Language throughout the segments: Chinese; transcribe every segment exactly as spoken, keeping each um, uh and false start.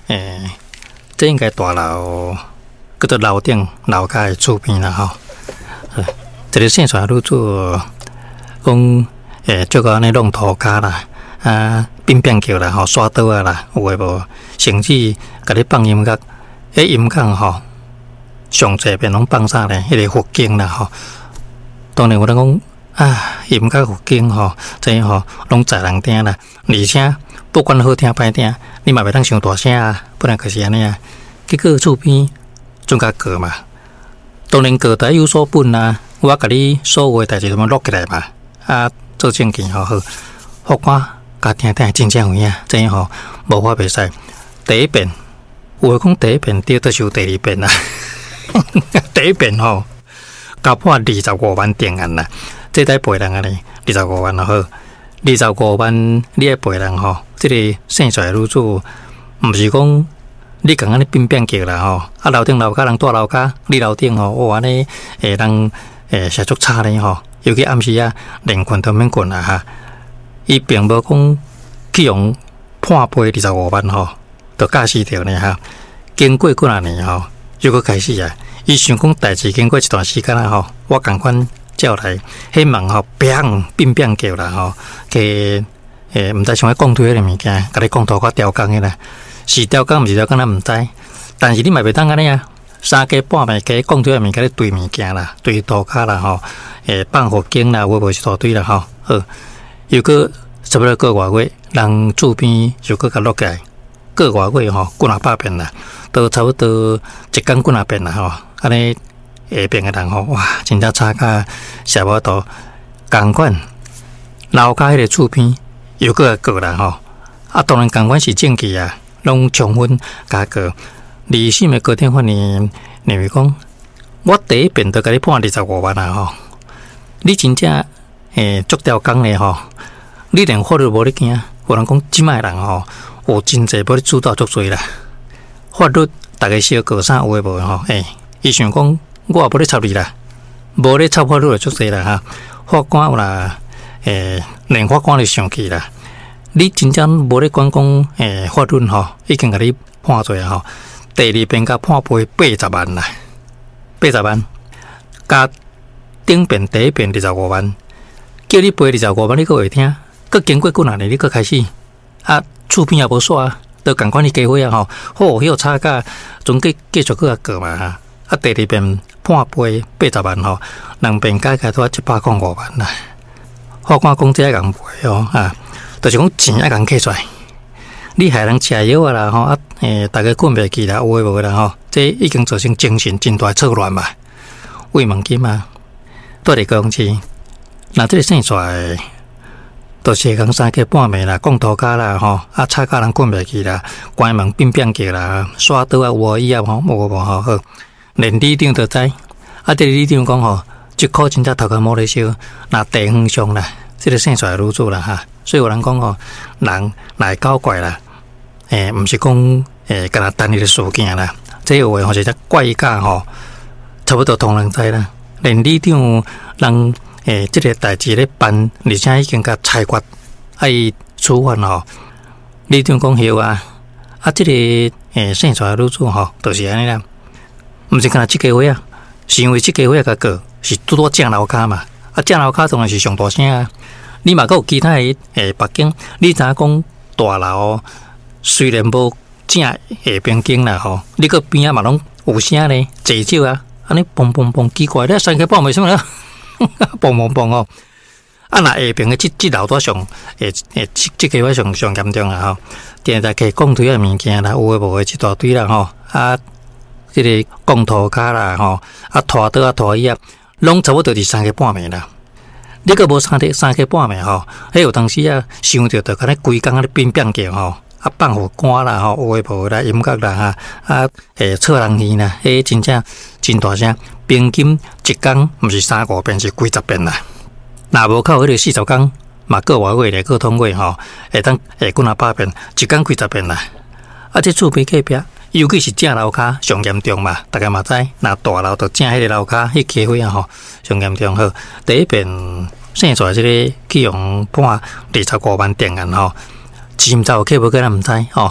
诶、欸，这应该大楼叫做楼顶楼骹的厝边啦吼。呃，这个生出来愈做讲诶，做个安尼弄涂骹啦，啊，变变桥啦，吼，刷刀啊啦，有诶无？甚至甲你放音乐，迄音乐吼，上济边拢放啥咧？迄个佛经啦吼。当然有人讲啊，音乐佛经吼，这吼拢在人听啦，而且不管好听歹听，你嘛袂当伤大声啊，不然就是安尼啊。结果厝边总甲过嘛，当然过台有所本啊，我甲你所有诶代志都要录起来嘛，啊，做证件吼好，法官甲听听真正有影，这吼无法袂使。第一遍，有诶讲第一遍对，就是有第二遍啦。第一遍吼，交判二十五万定案啦，这台赔人安尼，二十五万就好，二十五万你爱赔人吼，这个生出来女子，毋是讲你共安尼变变叫啦吼，啊楼顶楼骹人住楼骹，你楼顶吼，哦安尼诶人诶写足差咧吼，尤其暗时啊，连困都免困啊哈，伊并无讲去用判赔二十五万吼，就假死掉呢哈，经过几啊年吼，又搁开始啊。伊想讲代志经过一段时间啦吼，我共款叫来，希望吼砰变变叫啦吼，给诶毋知想要讲对迄个物件，甲你讲头壳雕工诶啦，是雕工毋是雕工咱毋知，但是你嘛袂当安尼啊，三更半暝加讲对诶物件咧对物件啦，对涂骹啦吼，诶放佛经啦，有无一大堆啦吼，好，又搁差不多个外月，人厝边又搁甲落起来，个外月吼几若百遍啦，都差不多一工几若遍啦吼。安尼下边嘅人吼，哇，真正差甲写无多，共款楼骹迄个厝边又个过啦吼，啊，当然共款是证据啊，拢充分加过。二审嘅高等法院认为讲，我第一遍就甲你判二十五万啦吼，你真正诶足条工咧吼，你连法律无咧惊，有人讲即卖人吼，有真济无咧主导足多啦，法律大家小过啥有诶无吼，诶。伊想讲，我也无咧插你啦，无咧插法律就足济啦哈。法官有啦，诶，连法官就生气啦。你真正无咧管讲，诶，法律吼已经甲你判罪啊吼。第二遍甲判赔八十万啦，八十万加顶遍第一遍二十五万，叫你赔二十五万，你阁会听？阁经过几若年，你阁开始啊，厝边也无煞，都共款你加伙啊吼。好，迄个差价，总计继续搁过嘛哈。啊，第二遍判赔八十万吼，两边加起来都一百零五万啦。法官讲这共赔哦，啊，就是讲钱啊共摕出来，你害人吃药啊啦吼，啊，诶，大家困袂去啦，有诶无啦吼，这已经造成精神真大错乱嘛。慰问金嘛，倒嚟讲是，那这个生出来，都是讲三更半暝啦，讲涂骹啦吼，啊，吵到人困袂去啦，关门变变叫啦，刷刀啊，有以后吼，无无吼好。连里长都知，啊！这个里长讲吼，一箍真正头壳摸咧烧，那地方上啦，这个生出来愈做啦哈。所以有人讲吼，人来搞怪啦，诶、欸，毋是讲诶，干那单一的事件啦，这有诶吼是只怪咖吼，差不多同人知啦。连里长人诶，这个代志咧办，而且已经甲裁决，啊伊处罚吼，里长讲晓啊，啊，这个诶生出来愈做吼，就是安尼啦。毋是干那即家伙啊，是因为即家伙甲过是拄多正楼骹嘛，啊正楼骹当然是上大声啊。你嘛阁有其他诶诶北京，你知影讲大楼虽然无正下边间啦吼，你个边啊嘛拢有声咧，坐少啊，安尼嘣嘣嘣奇怪咧，三更半暝什么啦，嘣嘣嘣哦。啊那下边诶即即楼多上诶诶即即家伙上上严重啊吼，电台可以讲对啊物件啦，有诶无诶一大堆啦吼啊。这个讲涂骹啦吼，啊拖刀啊拖椅啊，拢差不多是三更半暝啦。你个无三更三更半暝吼，迄有当时啊想着着，敢若规工啊咧变变叫吼，啊放火干啦吼，有诶无啦音乐啦哈，啊诶错人耳啦，迄真正真大声，平均一工毋是三五遍是几十遍啦。若无靠迄个四十工，嘛个外月咧个通月吼，会当会几若百遍，一工几十遍啦。啊，这厝边隔壁。尤其是正楼骹上严重嘛，大家嘛知，那大楼就正迄个楼骹，迄起火啊吼，上严重好。第一遍生出来这个去用判二十五万定案吼，钱走去无个咱毋知吼，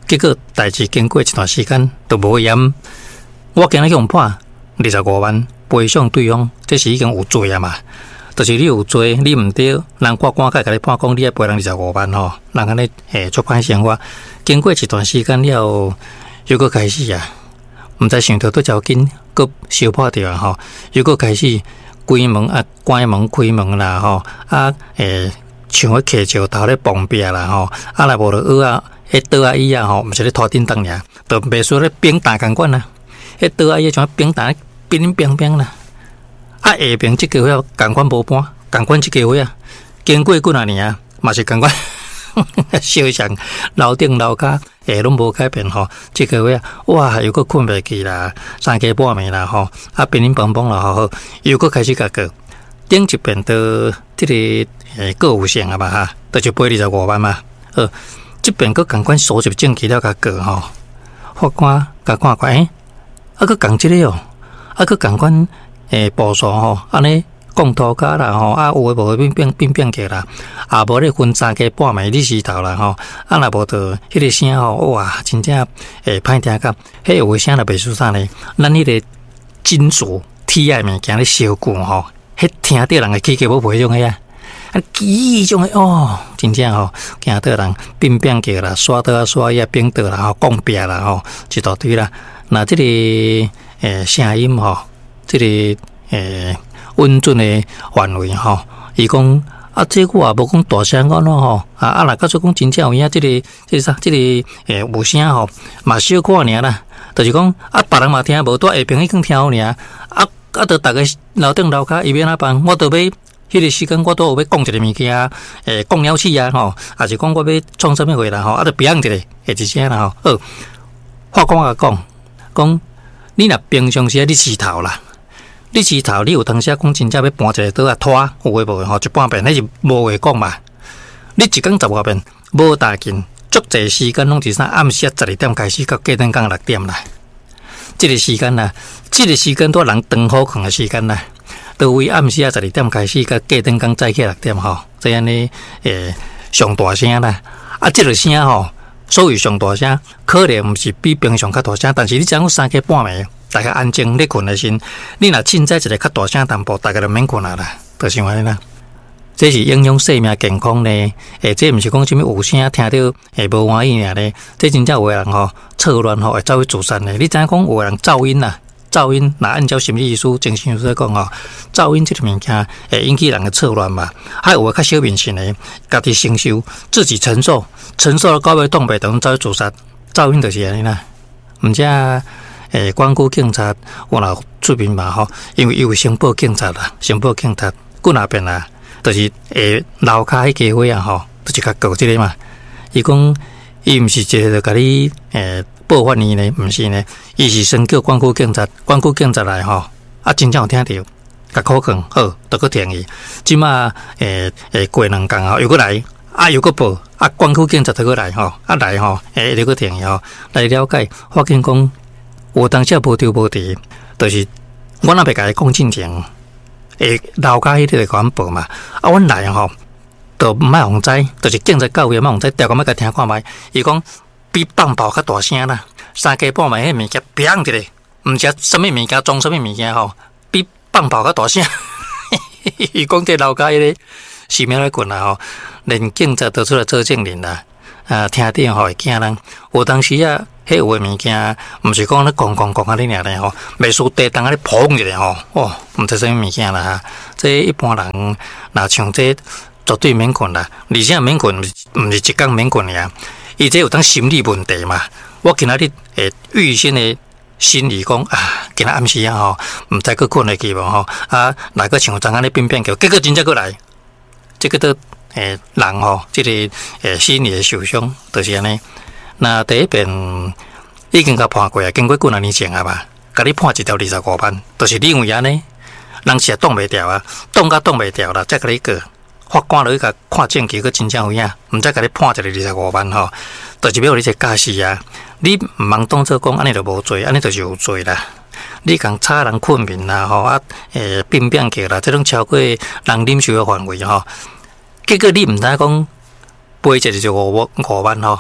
结果代志经过一段时间都无验，我今日用判二十五万赔偿对方，这是已经有罪啊嘛。就是你有罪，你唔对，人法官甲甲你判讲，你爱赔人二十五万吼，人安尼诶做歹生活。经过一段时间了，又搁开始啊，唔知想到多少紧，搁烧破掉啊吼，又搁开始关门啊，关门开门啦吼，啊诶。像迄客石头咧碰壁啦吼，啊来无就蚵啊，迄刀啊椅啊吼，毋是咧拖顶当尔，都袂说咧冰打钢管啦，迄刀啊椅像冰打冰冰冰啦。啊下边即个月钢管无搬，钢管即个月啊，经过几啊年啊，嘛是钢管，小像楼顶楼骹下拢无改变吼。即个月哇又搁困袂去啦，三更半暝啦吼，啊乒乒乓乓啦吼，又搁开始甲过。顶一遍到即个诶个有线啊嘛哈，就是赔二十五万嘛。呃，即边个监管收集证据了甲过吼，法官甲看看，诶，啊个讲即个哦，啊个监管诶步数吼，安尼讲涂骹啦吼，啊有诶无诶变变变变起啦，啊无咧分三更半暝你死头啦吼，啊若无着迄个声吼，哇，真正诶歹听甲，迄有诶声若袂输啥呢？咱迄个金属铁诶物件咧烧久吼。迄听到人嘅起价要赔种个啊，啊几种个哦，真正吼，惊到人变变叫啦，刷刀啊刷呀，变刀啦，吼，讲壁啦，吼，一大堆啦。那这个诶声音吼，这个诶温准的范围吼，伊讲啊，这我也无讲大声讲咯吼，啊啊，若假说讲真正有影，这个这个啥，这个诶无声吼，嘛小可尔啦，就是讲啊，别人嘛听无，在下边迄间听有尔啊。啊！着逐个楼顶楼骹，伊要哪办？我着要迄个时间，我都有要讲一个物件，诶，讲了起啊，吼，还是讲我要创啥物话啦，吼，啊，着表扬一个，下一声啦，吼。好，法官也讲，讲你若平常时你饲头啦，你饲头，你有当时讲真正要搬一个倒啊拖，有诶无诶吼，一半遍迄是无话讲嘛。你一工十外遍，无大紧，足侪时间拢是啥？暗时十二点开始，到隔天讲六点啦。这个时间呐，这个时间都人长好看的时间呐，都为暗时啊十二点开始，甲隔天讲早起六点吼，这样呢，诶，上大声啦，啊，这个声吼，所谓上大声，可能毋是比平常较大声，但是你讲三更半暝，大家安静咧困的时，你若凊彩一个较大声淡薄，大家就免困啊啦，就像安尼啦。这是影响生命健康呢，诶，这毋是讲什么有声听到诶无欢喜尔呢，这真正有诶人吼错乱吼会走去自杀呢。你知影讲有诶人噪音呐，噪音若按照心理医师、精神医师讲吼，噪音这个物件会引起人诶错乱嘛。还有诶较小面性诶，家己承受，自己承受，承受了到尾挡袂住，走去自杀。噪音就是安尼啦。毋只诶，关顾警察有若出面嘛吼，因为伊有申报警察啦，申报警察，过那边啦。就是诶，楼骹迄家伙啊吼，就是甲告即个嘛。伊讲伊毋是一个甲你诶报法呢呢，毋是呢，伊是先叫关顾警察，关顾警察来吼，啊真正有听到，甲口劝好，都去听伊。即马诶诶过两工吼，又过来，啊又过报，啊关顾警察都过来吼，啊来吼，诶又过听伊吼，来了解。法警讲，有当时无对无对，就是我若袂甲伊讲真情。诶，楼骹迄个甲报嘛，啊，阮来吼，都毋爱互知，就是警察教育莫互知，调个莫甲听看觅。伊讲比放炮较大声啦，三更半暝迄物件砰一个，毋知啥物物件装啥物物件吼，比放炮较大声。伊讲这楼骹迄个寺庙咧困啦吼，连警察都出来做证人啦，啊，听点吼会惊人。有当时啊。迄有诶物件，毋是讲咧讲讲讲安尼尔咧吼，袂输地当咧砰一下吼，哦，毋知啥物物件啦哈。这一般人若像这绝对免困啦，而且免困毋是毋是一工免困尔，伊这有当心理问题嘛。我今仔日诶预先诶心理讲啊，今仔暗时啊吼，毋知佫困会去无吼，啊，来个像昨暗咧变变叫，结果真正佫来，这个都诶人吼，这个诶心理诶受伤，就是安尼。那第一遍已经甲判过啊，经过几啊年前啊嘛，甲你判一条二十五万，就是你因为安尼，人是挡袂掉啊，挡甲挡袂掉啦，再甲你个法官落去甲看证据，佮真正有影，毋再甲你判一个二十五万吼，就是要互你一个假释啊。你毋通当做讲安尼就无罪，安尼就是有罪啦。你共吵人困眠啦吼啊，诶变变叫啦，这种超过人忍受的范围吼，结果你毋知讲赔一个就五五万吼。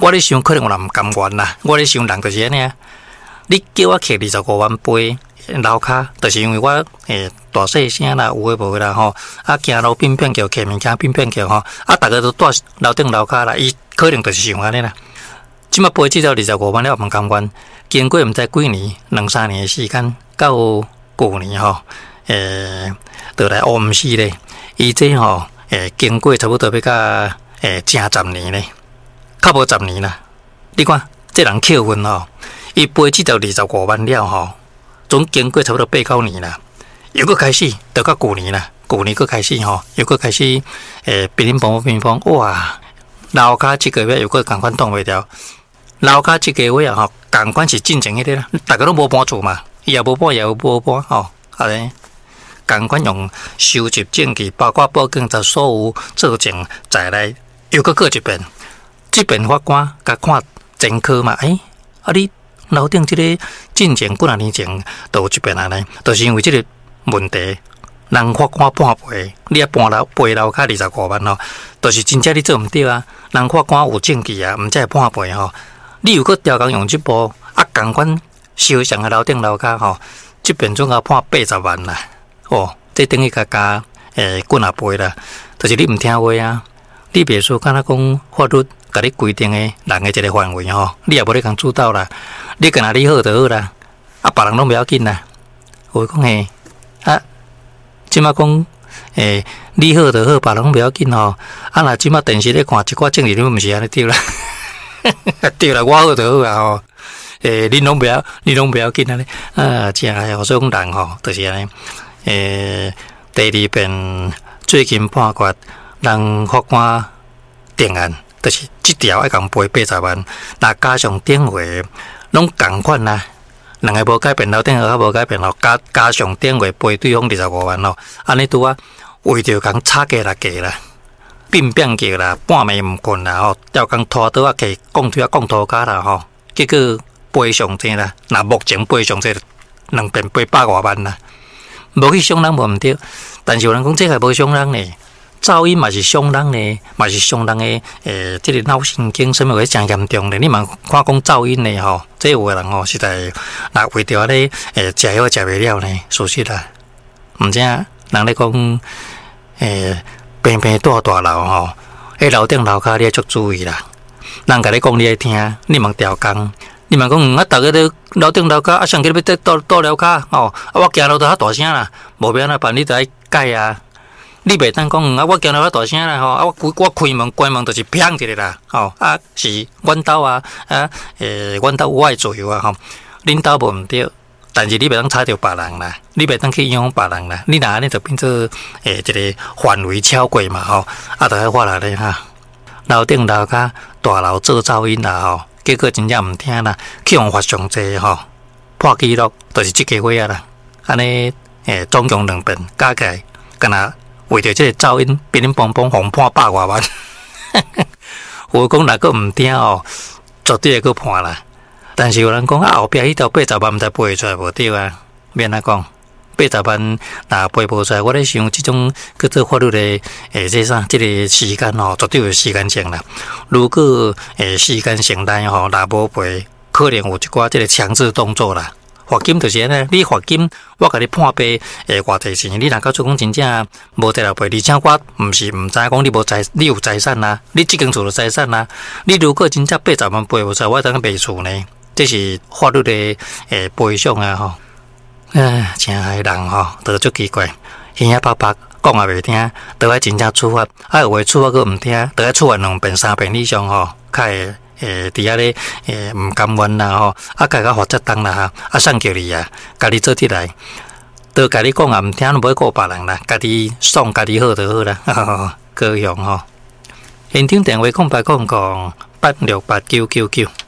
我咧想可能有人唔甘愿啦，我咧想人就是安尼啊。你叫我摕二十五万杯楼骹，就是因为我诶大细声啦，有诶无啦吼，啊行路变变叫摕物件变变叫吼，啊逐个都住楼顶楼骹啦，伊可能就是想安尼啦。即马杯至少二十五万了，唔甘愿。经过毋知几年、两三年诶时间，到旧年吼，诶，就来乌毋死咧。伊这吼，诶，经过差不多要甲诶正十年咧，较无十年啦。你看，这人扣分吼，伊杯至少二十五万了吼，总经过差不多八九年啦，又搁开始，到到旧年啦，旧年搁开始吼，又搁开始诶，乒乒乓乓乒乓，哇，楼骹一个月又搁共款挡袂掉。楼骹即个月啊吼，共款是进前迄个啦，大家都无搬厝嘛，伊也无搬，也无搬吼，啊咧，共款用收集证据，包括报警，在所有做证再来又搁过一遍。即边法官甲看前科嘛，诶、欸，啊你楼顶即个进前几啊年前都有一遍安尼，就是因为即个问题，人法官判赔，你啊搬楼赔楼骹二十五万吼，就是真正你做毋对啊，人法官有证据啊，毋才会判赔吼。你如果调工用即部啊，共款收上个楼顶楼骹吼，即边总共判八十万啦。哦，这等于加加诶几啊倍啦。就是你毋听话啊，你别说敢若讲法律甲你规定诶人诶一个范围吼，你也无咧共主导啦。你干若你好就好啦，啊别人拢袂要紧啦。我讲嘿，啊，即马讲诶你好就好，别人拢袂要紧吼。啊，若即马电视咧看一寡证据，你毋是安尼对啦。对啦，我好就好啊吼，诶，你拢不要，你拢不要紧啊咧，啊，真系好种人吼，就是安尼，诶，第二遍最近判决，人法官定案，就是即条爱共赔八十万，那加上顶回拢共款啦，两个无改变，楼顶个无改变咯，加加上顶回赔对方二十五万咯，安尼拄啊，为着共差价来价啦。变变叫啦，半暝毋困啦吼，调工拖倒啊，摕讲推啊，讲拖家啦吼，结果赔上济啦，那目前赔上济两遍赔百外万啦，无去伤人无毋对，但是有人讲这个无伤人呢，噪音嘛是伤人呢，嘛是伤人诶，诶，即个脑神经什么会真严重咧？你嘛看讲噪音呢吼，这有诶人吼实在，若为着咧，诶，食药食袂了呢，属实啦，毋知人咧讲，诶。平平大大楼吼，迄楼顶楼骹你要足注意啦。人甲你讲你爱听，你莫调工。你莫讲啊，逐个都楼顶楼骹啊，上个要倒倒倒楼骹哦，啊我行路都较大声啦，无变啊办，你着爱改啊。你袂当讲啊，我行路较大声啦吼，啊我开我开门关门就是砰一个啦，吼啊是阮兜啊啊诶，阮兜有我自由啊吼，恁兜无毋对。但是你袂当踩着别人啦，你袂当去影响别人啦，你若安尼就变做诶一个范围超过嘛吼，啊，就喺发来咧哈，楼顶楼骹大楼做噪音啦吼，结果真正毋听啦，去用罚上济吼，破纪录就是即个月啊啦，安尼诶总共两遍加起来，干若为着即个噪音乒乒乓乓，互判百外万，有讲若个毋听哦，绝对会去判啦。但是有人讲啊，后壁迄条八十万毋知赔出来无对啊？免安讲，八十万若赔无出来，我咧想即种叫做法律的诶，这啥？即个时间吼，绝对有时间性啦。如果诶时间性内吼，若无赔，可能有一寡即个强制动作啦。罚金就是安尼，你罚金，我甲你判赔诶偌济钱，你若到做讲真正无得来赔，而且我毋是毋知讲你无财，你有财产啦，你即间厝有财产啦，你如果真正八十万赔无出来，我当卖厝呢？这是法律的诶赔偿啊吼，唉，真害人吼，都足奇怪，耳耳白白讲也袂听，都爱真正处罚，啊有诶处罚佫毋听，都爱处罚两遍三遍以上吼，较会诶伫遐咧诶毋甘愿啦吼，啊家己罚则重啦哈，啊送叫你啊，家己做起来，都家己讲也毋听，唔要告别人啦，家己爽家己好就好啦，哈哈，高雄吼，现场电话空白空空八六八九九九。